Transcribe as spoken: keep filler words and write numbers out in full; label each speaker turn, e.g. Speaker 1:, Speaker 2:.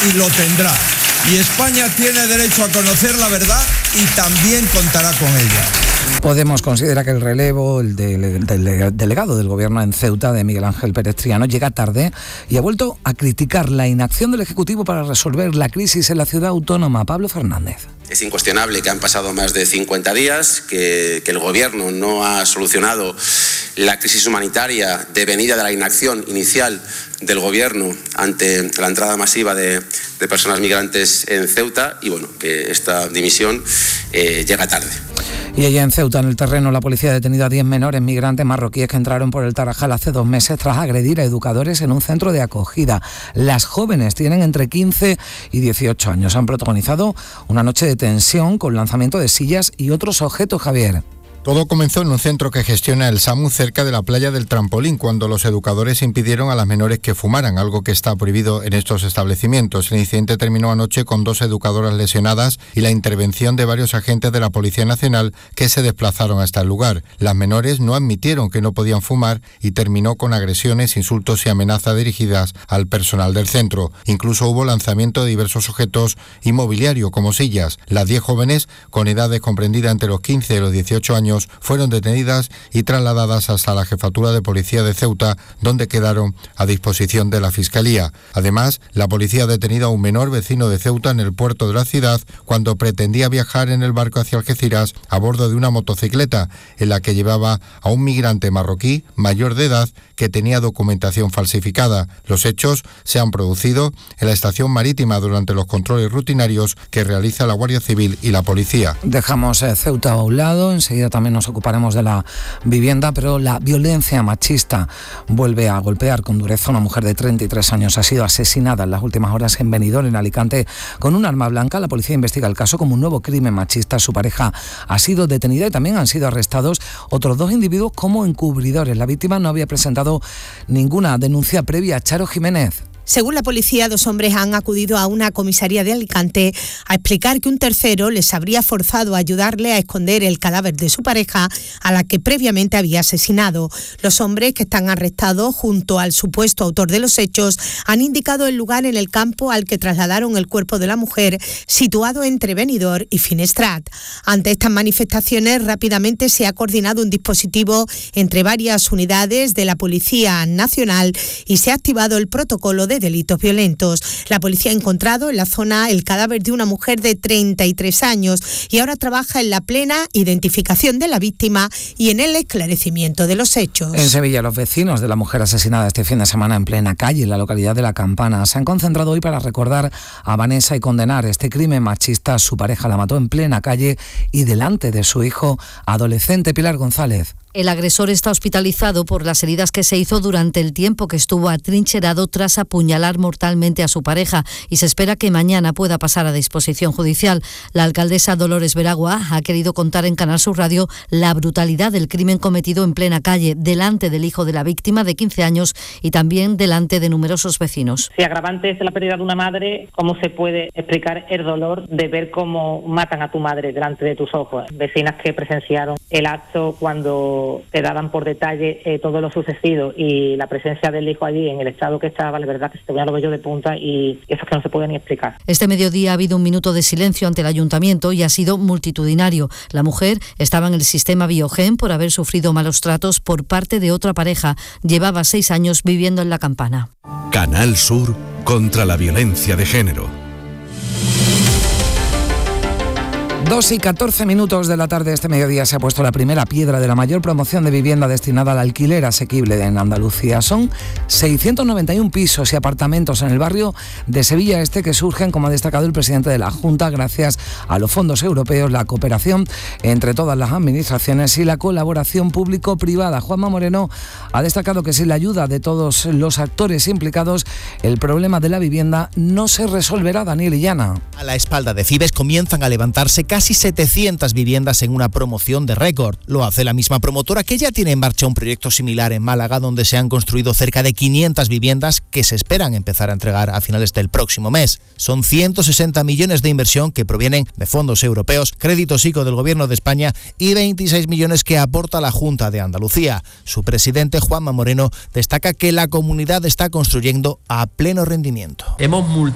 Speaker 1: y lo tendrá. Y España tiene derecho a conocer la verdad y también contará con ella.
Speaker 2: Podemos considera que el relevo, el del, del delegado del gobierno en Ceuta, de Miguel Ángel Pérez Triano, llega tarde y ha vuelto a criticar la inacción del Ejecutivo para resolver la crisis en la ciudad autónoma. Pablo Fernández.
Speaker 3: Es incuestionable que han pasado más de cincuenta días, que, que el Gobierno no ha solucionado la crisis humanitaria devenida de la inacción inicial del Gobierno ante la entrada masiva de, de personas migrantes en Ceuta y bueno, que esta dimisión eh, llega tarde.
Speaker 2: Y allá en Ceuta, en el terreno, la policía ha detenido a diez menores migrantes marroquíes que entraron por el Tarajal hace dos meses tras agredir a educadores en un centro de acogida. Las jóvenes tienen entre quince y dieciocho años. Han protagonizado una noche de tensión con lanzamiento de sillas y otros objetos, Javier.
Speaker 4: Todo comenzó en un centro que gestiona el SAMU cerca de la playa del Trampolín, cuando los educadores impidieron a las menores que fumaran, algo que está prohibido en estos establecimientos. El incidente terminó anoche con dos educadoras lesionadas y la intervención de varios agentes de la Policía Nacional que se desplazaron hasta el lugar. Las menores no admitieron que no podían fumar y terminó con agresiones, insultos y amenazas dirigidas al personal del centro. Incluso hubo lanzamiento de diversos objetos inmobiliarios como sillas. Las diez jóvenes, con edades comprendidas entre los quince y los dieciocho años, fueron detenidas y trasladadas hasta la Jefatura de Policía de Ceuta, donde quedaron a disposición de la Fiscalía. Además, la policía ha detenido a un menor vecino de Ceuta en el puerto de la ciudad cuando pretendía viajar en el barco hacia Algeciras a bordo de una motocicleta en la que llevaba a un migrante marroquí mayor de edad que tenía documentación falsificada. Los hechos se han producido en la estación marítima durante los controles rutinarios que realiza la Guardia Civil y la policía.
Speaker 2: Dejamos eh, Ceuta a un lado, enseguida también nos ocuparemos de la vivienda, pero la violencia machista vuelve a golpear con dureza a una mujer de treinta y tres años. Ha sido asesinada en las últimas horas en Benidorm, en Alicante, con un arma blanca. La policía investiga el caso como un nuevo crimen machista. Su pareja ha sido detenida y también han sido arrestados otros dos individuos como encubridores. La víctima no había presentado ninguna denuncia previa. Charo Jiménez.
Speaker 5: Según la policía, dos hombres han acudido a una comisaría de Alicante a explicar que un tercero les habría forzado a ayudarle a esconder el cadáver de su pareja, a la que previamente había asesinado. Los hombres que están arrestados junto al supuesto autor de los hechos han indicado el lugar en el campo al que trasladaron el cuerpo de la mujer, situado entre Benidorm y Finestrat. Ante estas manifestaciones, rápidamente se ha coordinado un dispositivo entre varias unidades de la Policía Nacional y se ha activado el protocolo de delitos violentos. La policía ha encontrado en la zona el cadáver de una mujer de treinta y tres años y ahora trabaja en la plena identificación de la víctima y en el esclarecimiento de los hechos.
Speaker 2: En Sevilla, los vecinos de la mujer asesinada este fin de semana en plena calle, en la localidad de La Campana, se han concentrado hoy para recordar a Vanessa y condenar este crimen machista. Su pareja la mató en plena calle y delante de su hijo adolescente. Pilar González.
Speaker 6: El agresor está hospitalizado por las heridas que se hizo durante el tiempo que estuvo atrincherado tras apuñalar mortalmente a su pareja y se espera que mañana pueda pasar a disposición judicial. La alcaldesa Dolores Veragua ha querido contar en Canal Sur Radio la brutalidad del crimen cometido en plena calle, delante del hijo de la víctima de quince años y también delante de numerosos vecinos.
Speaker 7: Si agravante es la pérdida de una madre, ¿cómo se puede explicar el dolor de ver cómo matan a tu madre delante de tus ojos? Vecinas que presenciaron el acto cuando te daban por detalle eh, todo lo sucedido y la presencia del hijo allí en el estado que estaba, la verdad que se te ponía los vellos de punta y eso es que no se puede ni explicar.
Speaker 6: Este mediodía ha habido un minuto de silencio ante el ayuntamiento y ha sido multitudinario. La mujer estaba en el sistema Biogen por haber sufrido malos tratos por parte de otra pareja. Llevaba seis años viviendo en La Campana.
Speaker 8: Canal Sur contra la violencia de género.
Speaker 2: Dos y catorce minutos de la tarde este mediodía se ha puesto la primera piedra de la mayor promoción de vivienda destinada al alquiler asequible en Andalucía. Son seiscientos noventa y uno pisos y apartamentos en el barrio de Sevilla Este que surgen, como ha destacado el presidente de la Junta, gracias a los fondos europeos, la cooperación entre todas las administraciones y la colaboración público-privada. Juanma Moreno ha destacado que sin la ayuda de todos los actores implicados, el problema de la vivienda no se resolverá. Daniel Illana.
Speaker 9: A la espalda de Fibes comienzan a levantarse casi setecientas viviendas en una promoción de récord. Lo hace la misma promotora que ya tiene en marcha un proyecto similar en Málaga, donde se han construido cerca de quinientas viviendas que se esperan empezar a entregar a finales del próximo mes. Son ciento sesenta millones de inversión que provienen de fondos europeos, créditos I C O del Gobierno de España y veintiséis millones que aporta la Junta de Andalucía. Su presidente, Juanma Moreno, destaca que la comunidad está construyendo a pleno rendimiento.
Speaker 10: Hemos